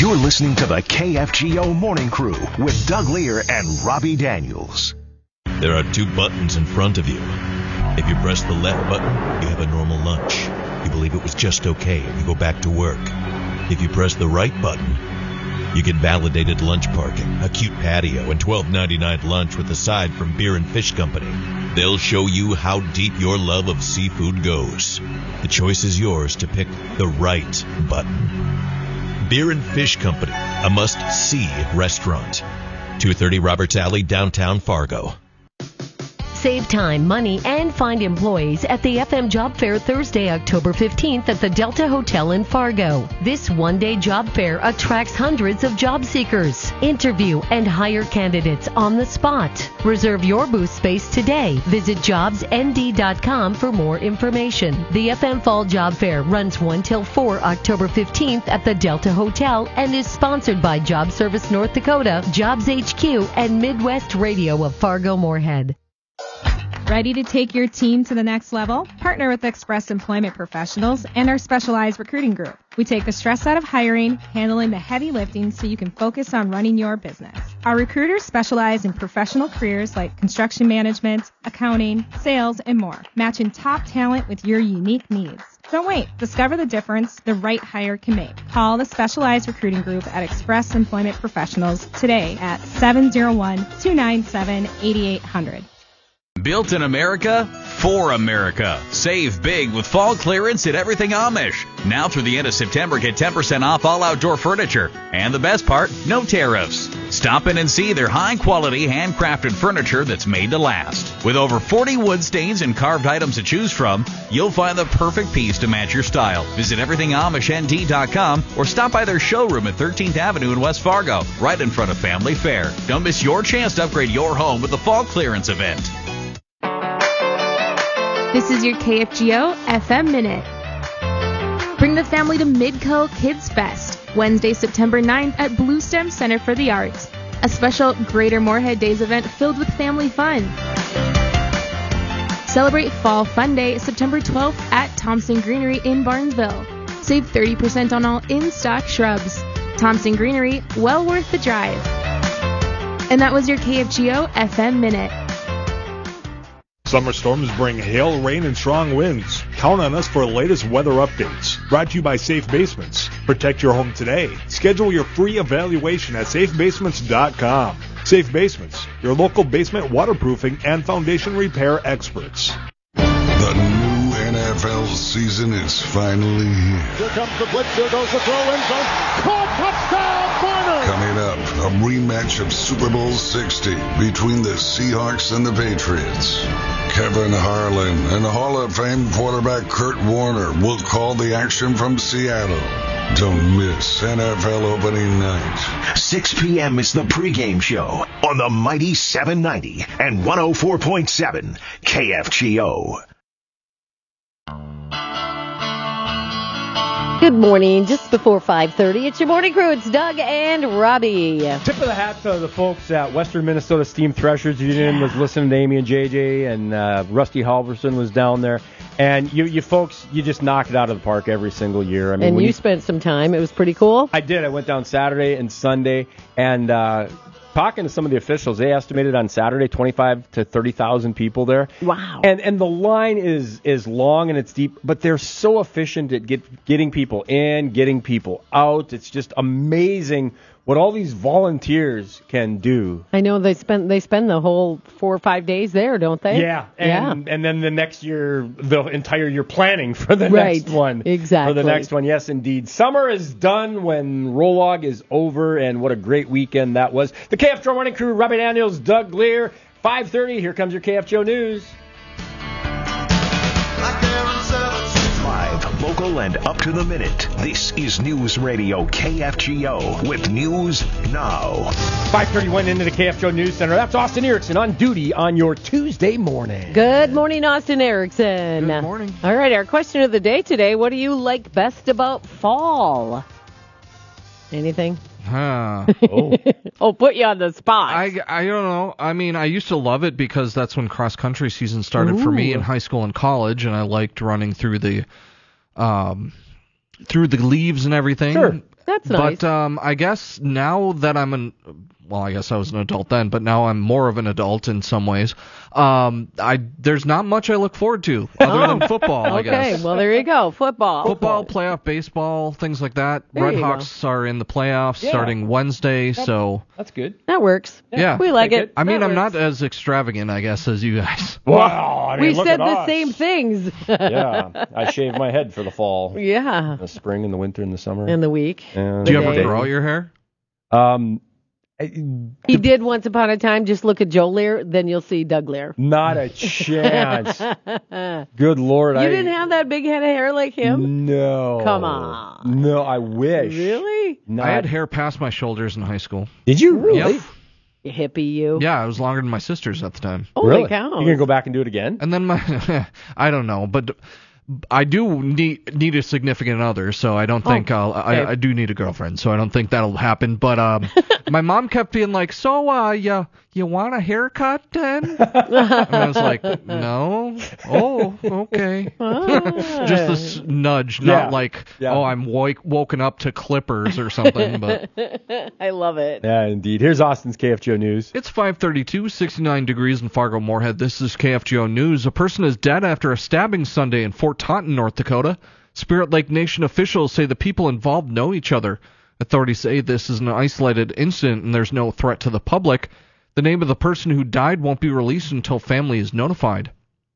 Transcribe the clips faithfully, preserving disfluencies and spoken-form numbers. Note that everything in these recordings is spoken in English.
You're listening to the K F G O Morning Crew with Doug Lear and Robbie Daniels. There are two buttons in front of you. If you press the left button, you have a normal lunch. You believe it was just okay and you go back to work. If you press the right button, you get validated lunch parking, a cute patio, and twelve ninety-nine lunch with a side from Beer and Fish Company. They'll show you how deep your love of seafood goes. The choice is yours to pick the right button. Beer and Fish Company, a must-see restaurant. two thirty Roberts Alley, downtown Fargo. Save time, money, and find employees at the F M Job Fair Thursday, October fifteenth at the Delta Hotel in Fargo. This one-day job fair attracts hundreds of job seekers. Interview and hire candidates on the spot. Reserve your booth space today. Visit jobs n d dot com for more information. The F M Fall Job Fair runs one till four October fifteenth at the Delta Hotel and is sponsored by Job Service North Dakota, Jobs H Q, and Midwest Radio of Fargo-Moorhead. Ready to take your team to the next level? Partner with Express Employment Professionals and our specialized recruiting group. We take the stress out of hiring, handling the heavy lifting so you can focus on running your business. Our recruiters specialize in professional careers like construction management, accounting, sales, and more, matching top talent with your unique needs. Don't wait. Discover the difference the right hire can make. Call the specialized recruiting group at Express Employment Professionals today at seven oh one, two nine seven, eight eight zero zero. Built in America, for America. Save big with fall clearance at Everything Amish. Now through the end of September, get ten percent off all outdoor furniture. And the best part, no tariffs. Stop in and see their high-quality, handcrafted furniture that's made to last. With over forty wood stains and carved items to choose from, you'll find the perfect piece to match your style. Visit everything amish n t dot com or stop by their showroom at thirteenth Avenue in West Fargo, right in front of Family Fair. Don't miss your chance to upgrade your home with the fall clearance event. This is your K F G O F M Minute. Bring the family to Midco Kids Fest, Wednesday, September ninth at Blue Stem Center for the Arts, a special Greater Moorhead Days event filled with family fun. Celebrate Fall Fun Day, September twelfth at Thompson Greenery in Barnesville. Save thirty percent on all in-stock shrubs. Thompson Greenery, well worth the drive. And that was your K F G O F M Minute. Summer storms bring hail, rain, and strong winds. Count on us for the latest weather updates. Brought to you by Safe Basements. Protect your home today. Schedule your free evaluation at safe basements dot com. Safe Basements, your local basement waterproofing and foundation repair experts. The new N F L season is finally here. Here comes the blitz. Here goes the throw in zone. Caught, touchdown, Barner! Coming up, a rematch of Super Bowl sixty between the Seahawks and the Patriots. Kevin Harlan and Hall of Fame quarterback Kurt Warner will call the action from Seattle. Don't miss N F L opening night. six p.m. is the pregame show on the mighty seven ninety and one oh four point seven K F G O. Good morning. Just before five thirty, it's your morning crew. It's Doug and Robbie. Tip of the hat to the folks at Western Minnesota Steam Threshers Union. Was listening to Amy and J J, and uh, Rusty Halverson was down there. And you, you folks, you just knock it out of the park every single year. I mean, and you, you spent some time. It was pretty cool. I did. I went down Saturday and Sunday, and uh, talking to some of the officials, they estimated on Saturday twenty-five to thirty thousand people there. Wow. And and the line is is long and it's deep, but they're so efficient at get, getting people in, getting people out. It's just amazing what all these volunteers can do. I know they spend they spend the whole four or five days there, don't they? Yeah, and yeah. and then the next year, the entire year planning for the right. next one. Exactly. For the next one, yes, indeed. Summer is done when Rolog is over, and what a great weekend that was. The K F G O Morning Crew, Robbie Daniels, Doug Lear, five thirty. Here comes your K F G O News. Live, local, and up to the minute. This is News Radio K F G O with News Now. five thirty-one into the K F G O News Center. That's Austin Erickson on duty on your Tuesday morning. Good morning, Austin Erickson. Good morning. All right, our question of the day today, what do you like best about fall? Anything? Huh. Oh. Oh, put you on the spot. I, I don't know. I mean, I used to love it because that's when cross-country season started Ooh. for me in high school and college, and I liked running through the um, through the leaves and everything. Sure. Yeah, That's nice. But um, I guess now that I'm an, well, I guess I was an adult then, but now I'm more of an adult in some ways. Um, I there's not much I look forward to other Oh. than football, I guess. Okay, well, there you go. Football. Football, playoff baseball, things like that. There Red you Hawks are in the playoffs Yeah. starting Wednesday, That's- so That's good. That works. yeah. We like Take it. it. I mean, That I'm works. not as extravagant, I guess, as you guys. Wow. I mean, We look said at the us. same things. Yeah. I shave my head for the fall, Yeah. the spring, and the winter, and the summer. In the week. And Do you The ever day. grow out your hair? Um, He did once upon a time. Just look at Joe Lear, then you'll see Doug Lear. not a chance. Good Lord. You I, didn't have that big head of hair like him? No. Come on. No, I wish. Really? Not. I had hair past my shoulders in high school. Did you really? Yep. You hippie, you. Yeah, I was longer than my sisters at the time. Holy really? cow. You gonna go back and do it again? And then my, I don't know, but I do need need a significant other, so I don't think I'll. okay. I, I do need a girlfriend, so I don't think that'll happen. But um, my mom kept being like, "So, uh, you you want a haircut then?" And I was like, "No." Oh, okay. Just this nudge, not Yeah. like, Yeah. "Oh, I'm woke, woken up to clippers or something." But I love it. Yeah, indeed. Here's Austin's K F G O News. it's five thirty-two, sixty-nine degrees in Fargo-Moorhead. This is K F G O News. A person is dead after a stabbing Sunday in Fort Taunton, North Dakota. Spirit Lake Nation officials say the people involved know each other. Authorities say this is an isolated incident and there's no threat to the public. The name of the person who died won't be released until family is notified.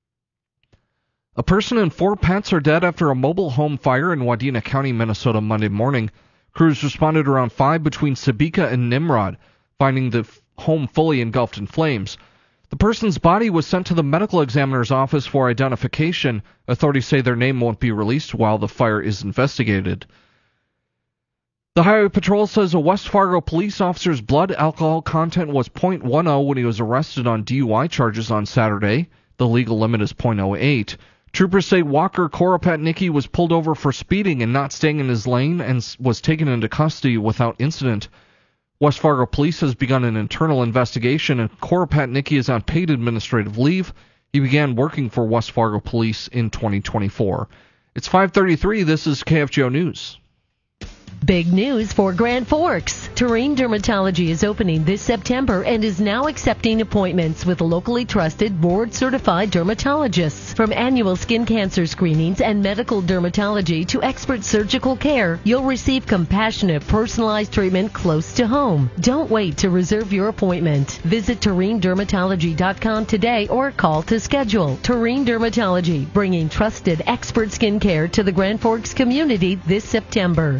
A person and four pets are dead after a mobile home fire in Wadena County, Minnesota, Monday morning. Crews responded around five between Sabika and Nimrod, finding the f- home fully engulfed in flames. The person's body was sent to the medical examiner's office for identification. Authorities say their name won't be released while the fire is investigated. The Highway Patrol says a West Fargo police officer's blood alcohol content was point one zero when he was arrested on D U I charges on Saturday. The legal limit is point zero eight. Troopers say Walker Koropatnicki was pulled over for speeding and not staying in his lane and s- was taken into custody without incident. West Fargo Police has begun an internal investigation, and Koropatnicki is on paid administrative leave. He began working for West Fargo Police in twenty twenty-four. It's five thirty-three. This is K F G O News. Big news for Grand Forks. Terrain Dermatology is opening this September and is now accepting appointments with locally trusted, board-certified dermatologists. From annual skin cancer screenings and medical dermatology to expert surgical care, you'll receive compassionate, personalized treatment close to home. Don't wait to reserve your appointment. Visit Terrain Dermatology dot com today or call to schedule. Terrain Dermatology, bringing trusted, expert skin care to the Grand Forks community this September.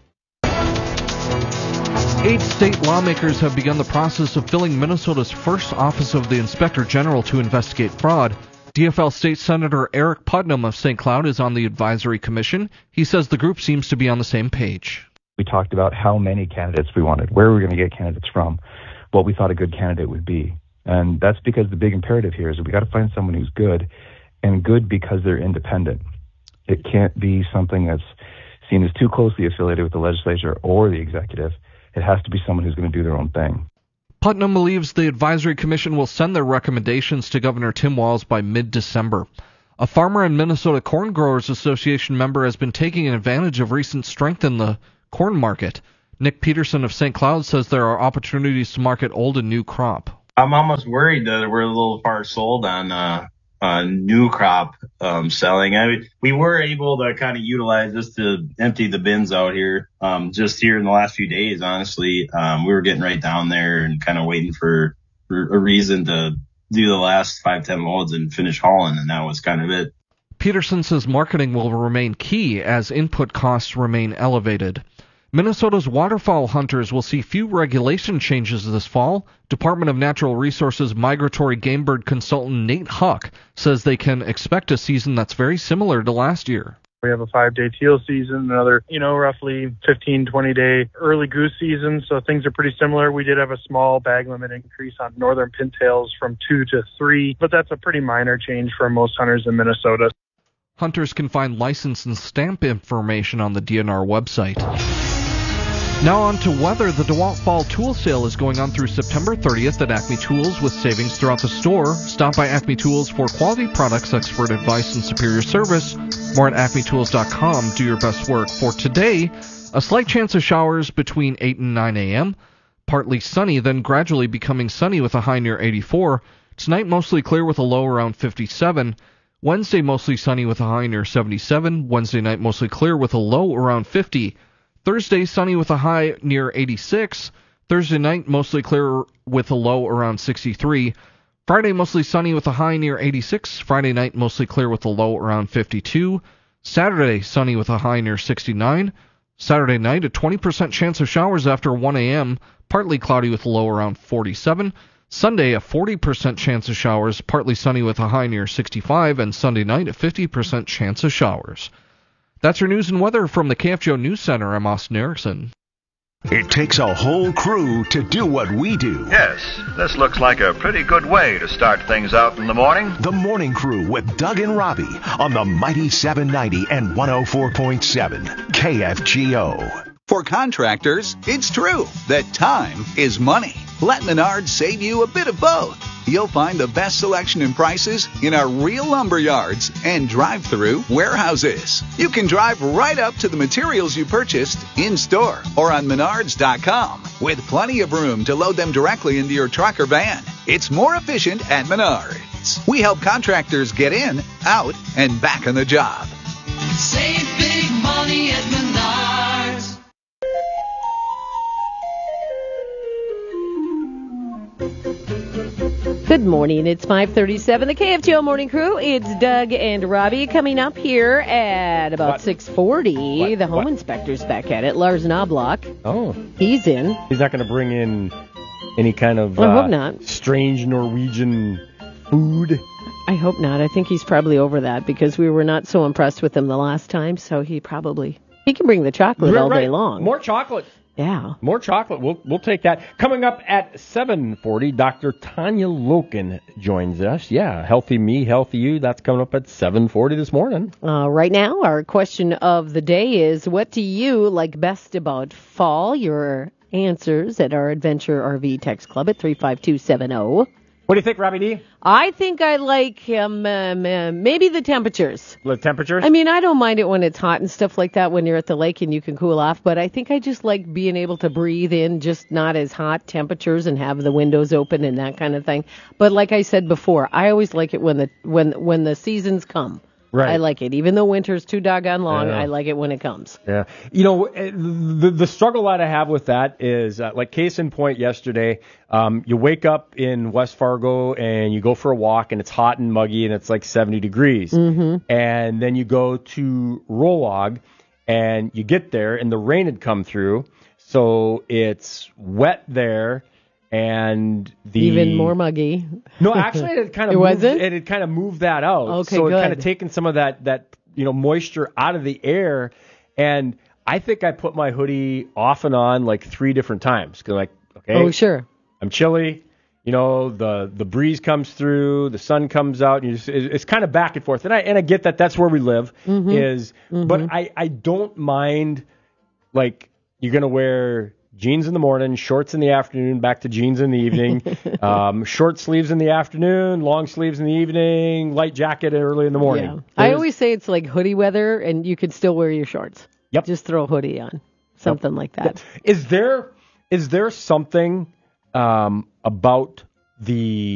Eight state lawmakers have begun the process of filling Minnesota's first Office of the Inspector General to investigate fraud. D F L State Senator Eric Putnam of Saint Cloud is on the advisory commission. He says the group seems to be on the same page. We talked about how many candidates we wanted, where we were going to get candidates from, what we thought a good candidate would be. And that's because the big imperative here is that we got to find someone who's good, and good because they're independent. It can't be something that's seen as too closely affiliated with the legislature or the executive. It has to be someone who's going to do their own thing. Putnam believes the advisory commission will send their recommendations to Governor Tim Walz by mid-December. A farmer and Minnesota Corn Growers Association member has been taking advantage of recent strength in the corn market. Nick Peterson of Saint Cloud says there are opportunities to market old and new crop. I'm almost worried that we're a little far sold on uh, uh, new crop um, selling. I mean, we were able to kind of utilize this to empty the bins out here um, just here in the last few days, honestly. Um, we were getting right down there and kind of waiting for, for a reason to do the last five, ten loads and finish hauling, and that was kind of it. Peterson says marketing will remain key as input costs remain elevated. Minnesota's waterfowl hunters will see few regulation changes this fall. Department of Natural Resources migratory game bird consultant Nate Huck says they can expect a season that's very similar to last year. We have a five-day teal season, another, you know, roughly fifteen, twenty-day early goose season, so things are pretty similar. We did have a small bag limit increase on northern pintails from two to three, but that's a pretty minor change for most hunters in Minnesota. Hunters can find license and stamp information on the D N R website. Now on to weather. The DeWalt Fall Tool Sale is going on through September thirtieth at Acme Tools with savings throughout the store. Stop by Acme Tools for quality products, expert advice, and superior service. More at acme tools dot com. Do your best work. For today, A slight chance of showers between eight and nine a.m. Partly sunny, then gradually becoming sunny with a high near eighty-four. Tonight mostly clear with a low around fifty-seven. Wednesday mostly sunny with a high near seventy-seven. Wednesday night mostly clear with a low around fifty. Thursday sunny with a high near eighty-six. Thursday night mostly clear with a low around sixty-three. Friday mostly sunny with a high near eighty-six. Friday night mostly clear with a low around fifty-two. Saturday sunny with a high near sixty-nine. Saturday night a twenty percent chance of showers after one a.m. Partly cloudy with a low around forty-seven. Sunday a forty percent chance of showers, partly sunny with a high near sixty-five. And Sunday night a fifty percent chance of showers. That's your news and weather from the K F G O News Center. I'm Austin Erickson. It takes a whole crew to do what we do. Yes, this looks like a pretty good way to start things out in the morning. The Morning Crew with Doug and Robbie on the Mighty seven ninety and one oh four point seven K F G O. For contractors, it's true that time is money. Let Menards save you a bit of both. You'll find the best selection and prices in our real lumber yards and drive-through warehouses. You can drive right up to the materials you purchased in-store or on menards dot com with plenty of room to load them directly into your truck or van. It's more efficient at Menards. We help contractors get in, out, and back on the job. Save big money at Menards. Good morning. It's five thirty-seven. The K F G O Morning Crew. It's Doug and Robbie coming up here at about What? six forty. What? The home What? inspector's back at it. Lars Knobloch. Oh. He's in. He's not going to bring in any kind of I hope uh, not. strange Norwegian food. I hope not. I think he's probably over that because we were not so impressed with him the last time, so he probably... He can bring the chocolate Right, all day right. long. More chocolate. Yeah. More chocolate. We'll we'll take that. Coming up at seven forty, Doctor Tanya Loken joins us. Yeah, Healthy Me, Healthy You. That's coming up at seven forty this morning. Uh, right now, our question of the day is, what do you like best about fall? Your answers at our Adventure R V Text Club at three five two seven zero. What do you think, Robbie D? I think I like um, um, uh, maybe the temperatures. The temperatures? I mean, I don't mind it when it's hot and stuff like that when you're at the lake and you can cool off, but I think I just like being able to breathe in just not as hot temperatures and have the windows open and that kind of thing. But like I said before, I always like it when the when when the seasons come. Right. I like it. Even though winter's too doggone long, Yeah. I like it when it comes. Yeah. You know, eh, the the struggle that I have with that is, uh, like case in point yesterday, um, you wake up in West Fargo and you go for a walk and it's hot and muggy and it's like seventy degrees. Mm-hmm. And then you go to Rolog and you get there and the rain had come through. So it's wet there. And the Even more muggy. No, actually, it kind of It moved, wasn't? it had kind of moved that out. Okay, so it kind good. of taken some of that that you know moisture out of the air, and I think I put my hoodie off and on like three different times. 'Cause like, okay, Oh, sure. I'm chilly. You know, the the breeze comes through, the sun comes out, and you just, it, it's kind of back and forth. And I and I get that that's where we live Mhm. is, Mhm. but I I don't mind like you're gonna wear jeans in the morning, shorts in the afternoon, back to jeans in the evening, um, short sleeves in the afternoon, long sleeves in the evening, light jacket early in the morning. Yeah. I always say it's like hoodie weather, and you can still wear your shorts. Yep. Just throw a hoodie on, something like that. Is there is there something um, about the